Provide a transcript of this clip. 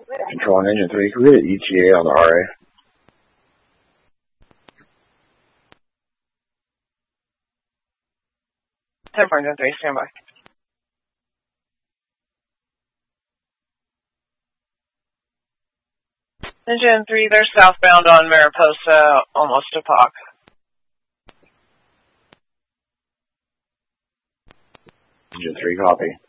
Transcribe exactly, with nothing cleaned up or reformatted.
Control on engine three. Can we get an E T A on the R A? ten four, engine three, stand by. Engine three, they're southbound on Mariposa, almost to P O C. Engine three, copy.